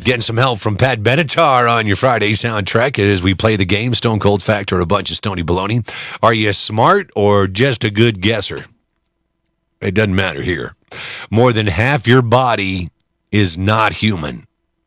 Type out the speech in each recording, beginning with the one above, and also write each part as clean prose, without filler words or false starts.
Getting some help from Pat Benatar on your Friday soundtrack as we play the game Stone Cold Fact or a bunch of stony baloney. Are you smart or just a good guesser? It doesn't matter here. More than half your body is not human.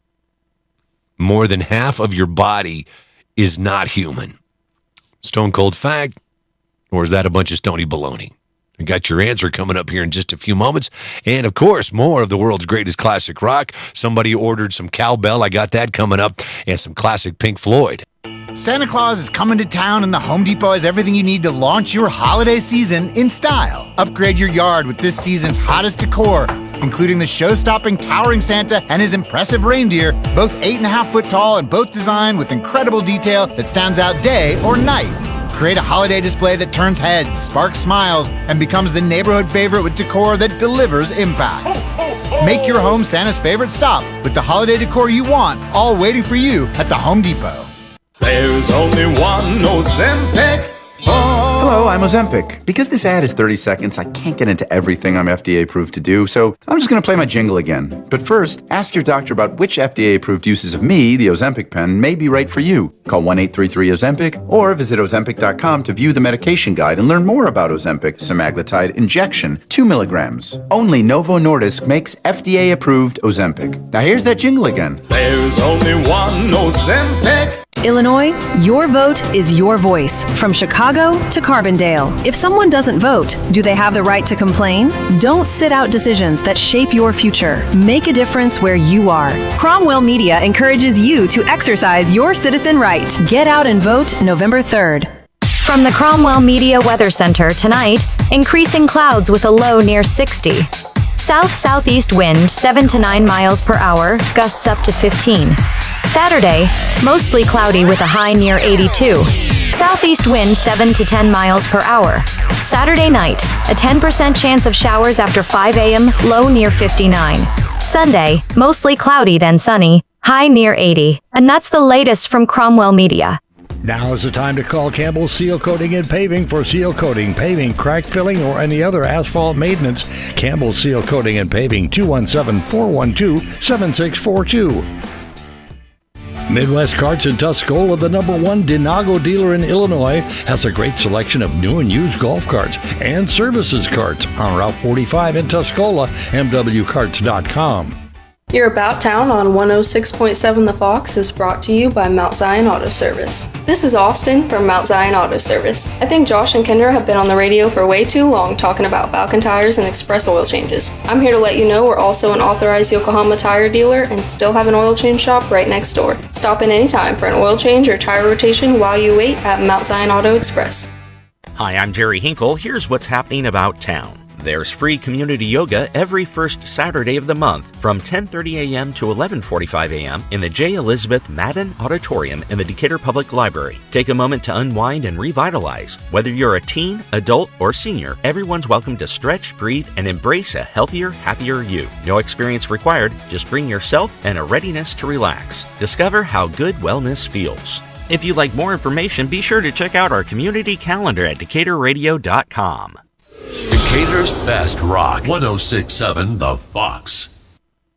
More than half of your body is not human. Stone Cold Fact, or is that a bunch of stony baloney? I got your answer coming up here in just a few moments. And, of course, more of the world's greatest classic rock. Somebody ordered some cowbell. I got that coming up. And some classic Pink Floyd. Santa Claus is coming to town, and the Home Depot has everything you need to launch your holiday season in style. Upgrade your yard with this season's hottest decor, including the show-stopping towering Santa and his impressive reindeer, both 8.5 foot tall and both designed with incredible detail that stands out day or night. Create a holiday display that turns heads, sparks smiles, and becomes the neighborhood favorite with decor that delivers impact. Make your home Santa's favorite stop with the holiday decor you want, all waiting for you at the Home Depot. There's only one Ozempic. Hello, I'm Ozempic. Because this ad is 30 seconds, I can't get into everything I'm FDA approved to do, so I'm just going to play my jingle again. But first, ask your doctor about which FDA approved uses of me, the Ozempic pen, may be right for you. Call 1-833-OZEMPIC or visit Ozempic.com to view the medication guide and learn more about Ozempic semaglutide injection, 2 milligrams. Only Novo Nordisk makes FDA approved Ozempic. Now here's that jingle again. There's only one Ozempic. Illinois, your vote is your voice. From Chicago to Carbondale. If someone doesn't vote, do they have the right to complain? Don't sit out decisions that shape your future. Make a difference where you are. Cromwell Media encourages you to exercise your citizen right. Get out and vote November 3rd. From the Cromwell Media Weather Center tonight, increasing clouds with a low near 60. South-southeast wind 7 to 9 miles per hour, gusts up to 15. Saturday, mostly cloudy with a high near 82. Southeast wind 7 to 10 miles per hour. Saturday night, a 10% chance of showers after 5 a.m., low near 59. Sunday, mostly cloudy then sunny, high near 80. And that's the latest from Cromwell Media. Now is the time to call Campbell Seal Coating and Paving for seal coating, paving, crack filling, or any other asphalt maintenance. Campbell Seal Coating and Paving, 217-412-7642. Midwest Carts in Tuscola, the #1 Denago dealer in Illinois, has a great selection of new and used golf carts and services carts on Route 45 in Tuscola, mwcarts.com. Your About Town on 106.7 The Fox is brought to you by Mount Zion Auto Service. This is Austin from Mount Zion Auto Service. I think Josh and Kendra have been on the radio for way too long talking about Falcon tires and express oil changes. I'm here to let you know we're also an authorized Yokohama tire dealer and still have an oil change shop right next door. Stop in anytime for an oil change or tire rotation while you wait at Mount Zion Auto Express. Hi, I'm Jerry Hinkle. Here's what's happening about town. There's free community yoga every first Saturday of the month from 10:30 a.m. to 11:45 a.m. in the J. Elizabeth Madden Auditorium in the Decatur Public Library. Take a moment to unwind and revitalize. Whether you're a teen, adult, or senior, everyone's welcome to stretch, breathe, and embrace a healthier, happier you. No experience required, just bring yourself and a readiness to relax. Discover how good wellness feels. If you'd like more information, be sure to check out our community calendar at DecaturRadio.com. Decatur's best rock, 106.7 The Fox.